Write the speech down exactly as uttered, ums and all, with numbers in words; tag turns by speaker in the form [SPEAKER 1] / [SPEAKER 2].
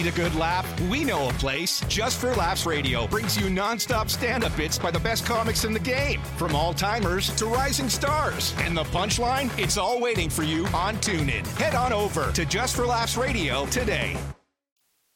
[SPEAKER 1] a good laugh? We know a place. Just for Laughs Radio brings you nonstop stand-up bits by the best comics in the game, from all-timers to rising stars. And the punchline? It's all waiting for you on TuneIn. Head on over to Just for Laughs Radio today.